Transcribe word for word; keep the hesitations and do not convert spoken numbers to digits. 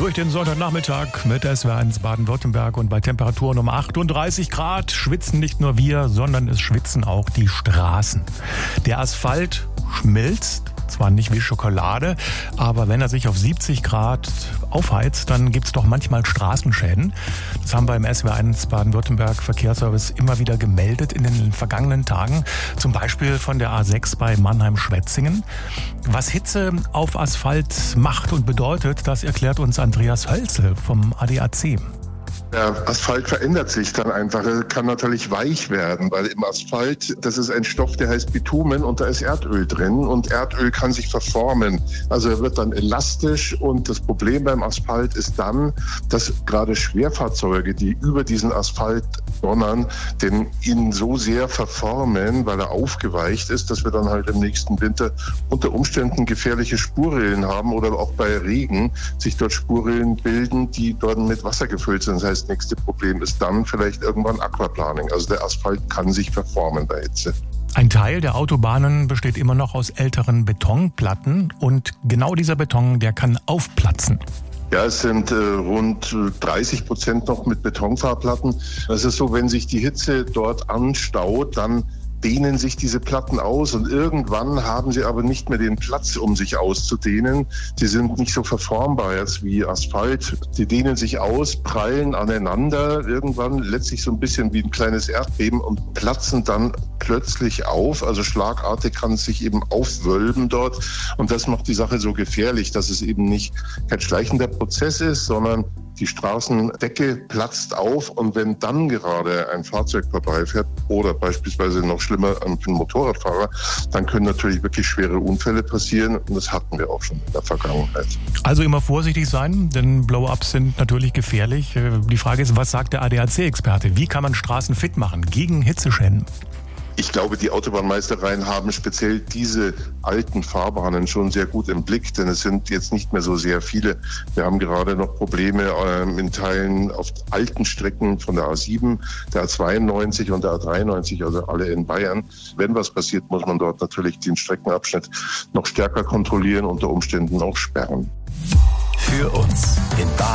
Durch den Sonntagnachmittag mit S W R eins Baden-Württemberg und bei Temperaturen um achtunddreißig Grad schwitzen nicht nur wir, sondern es schwitzen auch die Straßen. Der Asphalt schmilzt, zwar nicht wie Schokolade, aber wenn er sich auf siebzig Grad aufheizt, dann gibt es doch manchmal Straßenschäden. Das haben wir im S W R eins Baden-Württemberg Verkehrsservice immer wieder gemeldet in den vergangenen Tagen. Zum Beispiel von der A sechs bei Mannheim-Schwetzingen. Was Hitze auf Asphalt macht und bedeutet, das erklärt uns Andreas Hölzel vom A D A C. Der Asphalt verändert sich dann einfach. Er kann natürlich weich werden, weil im Asphalt, das ist ein Stoff, der heißt Bitumen und da ist Erdöl drin und Erdöl kann sich verformen. Also er wird dann elastisch und das Problem beim Asphalt ist dann, dass gerade Schwerfahrzeuge, die über diesen Asphalt donnern, den ihn so sehr verformen, weil er aufgeweicht ist, dass wir dann halt im nächsten Winter unter Umständen gefährliche Spurrillen haben oder auch bei Regen sich dort Spurrillen bilden, die dort mit Wasser gefüllt sind. Das heißt, das nächste Problem ist dann vielleicht irgendwann Aquaplaning. Also der Asphalt kann sich verformen bei Hitze. Ein Teil der Autobahnen besteht immer noch aus älteren Betonplatten und genau dieser Beton, der kann aufplatzen. Ja, es sind äh, rund dreißig Prozent noch mit Betonfahrplatten. Das ist so, wenn sich die Hitze dort anstaut, dann dehnen sich diese Platten aus und irgendwann haben sie aber nicht mehr den Platz, um sich auszudehnen. Sie sind nicht so verformbar jetzt wie Asphalt. Sie dehnen sich aus, prallen aneinander, irgendwann letztlich so ein bisschen wie ein kleines Erdbeben und platzen dann plötzlich auf. Also schlagartig kann es sich eben aufwölben dort und das macht die Sache so gefährlich, dass es eben nicht kein schleichender Prozess ist, sondern die Straßendecke platzt auf und wenn dann gerade ein Fahrzeug vorbeifährt oder beispielsweise noch schlimmer ein Motorradfahrer, dann können natürlich wirklich schwere Unfälle passieren und das hatten wir auch schon in der Vergangenheit. Also immer vorsichtig sein, denn Blow-ups sind natürlich gefährlich. Die Frage ist, was sagt der A D A C-Experte? Wie kann man Straßen fit machen gegen Hitzeschäden? Ich glaube, die Autobahnmeistereien haben speziell diese alten Fahrbahnen schon sehr gut im Blick, denn es sind jetzt nicht mehr so sehr viele. Wir haben gerade noch Probleme ähm, in Teilen auf alten Strecken von der A sieben, der A zweiundneunzig und der A dreiundneunzig, also alle in Bayern. Wenn was passiert, muss man dort natürlich den Streckenabschnitt noch stärker kontrollieren, unter Umständen auch sperren. Für uns in Baden